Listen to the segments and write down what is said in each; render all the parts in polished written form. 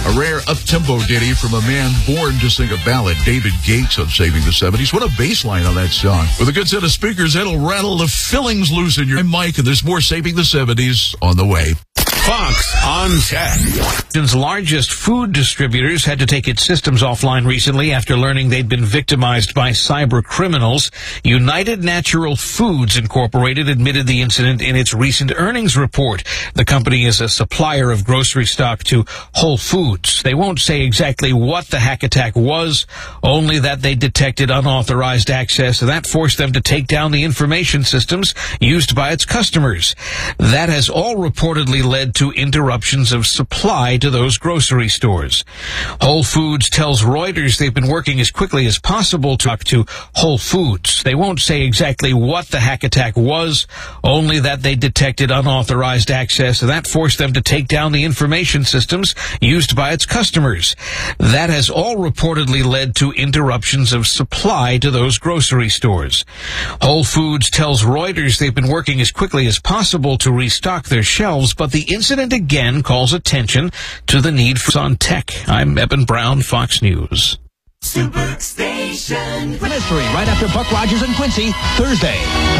A rare up-tempo ditty from a man born to sing a ballad, David Gates, on Saving the 70s. What a bass line on that song. With a good set of speakers, that'll rattle the fillings loose in your mic, and there's more Saving the 70s on the way. Fox on Tech. Britain's largest food distributors had to take its systems offline recently after learning they'd been victimized by cyber criminals. United Natural Foods Incorporated admitted the incident in its recent earnings report. The company is a supplier of grocery stock to Whole Foods. They won't say exactly what the hack attack was, only that they detected unauthorized access, and that forced them to take down the information systems used by its customers. That has all reportedly led to interruptions of supply to those grocery stores. Whole Foods tells Reuters they've been working as quickly as possible to talk to Whole Foods. They won't say exactly what the hack attack was, only that they detected unauthorized access, and that forced them to take down the information systems used by its customers. That has all reportedly led to interruptions of supply to those grocery stores. Whole Foods tells Reuters they've been working as quickly as possible to restock their shelves, but the incident again calls attention to the need for on tech. I'm Eben Brown, Fox News. Superstation. Mystery right after Buck Rogers and Quincy, Thursday.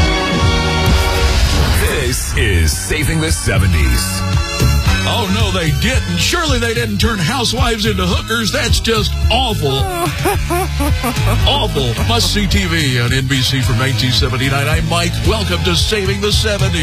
This is Saving the 70s. Oh, no, they didn't. Surely they didn't turn housewives into hookers. That's just awful. Awful. Must-see TV on NBC from 1979. I'm Mike. Welcome to Saving the 70s.